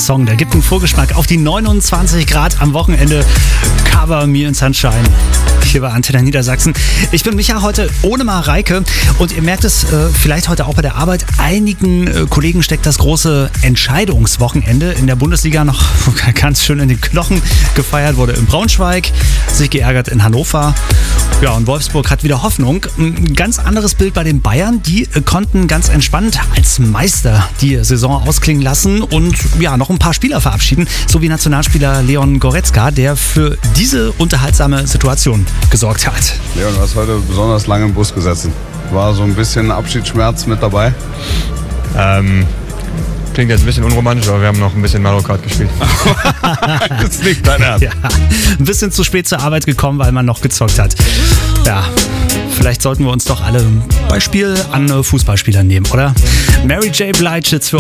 Song, der gibt einen Vorgeschmack auf die 29 Grad am Wochenende. Cover Me in Sunshine. Hier bei Antenne Niedersachsen. Ich bin Micha, heute ohne Mareike, und ihr merkt es vielleicht heute auch bei der Arbeit. Einigen Kollegen steckt das große Entscheidungswochenende in der Bundesliga noch ganz schön in den Knochen. Gefeiert wurde in Braunschweig, sich geärgert in Hannover. Ja, und Wolfsburg hat wieder Hoffnung. Ein ganz anderes Bild bei den Bayern. Die konnten ganz entspannt als Meister die Saison ausklingen lassen und ja, noch ein paar Spieler verabschieden, so wie Nationalspieler Leon Goretzka, der für diese unterhaltsame Situation gesorgt hat. Leon, du hast heute besonders lange im Bus gesessen. War so ein bisschen Abschiedsschmerz mit dabei? Klingt jetzt ein bisschen unromantisch, aber wir haben noch ein bisschen Mario Kart gespielt. Das ist nicht dein Ernst. Ja, ein bisschen zu spät zur Arbeit gekommen, weil man noch gezockt hat. Ja, vielleicht sollten wir uns doch alle Beispiel an Fußballspielern nehmen, oder? Mary J. Blige jetzt für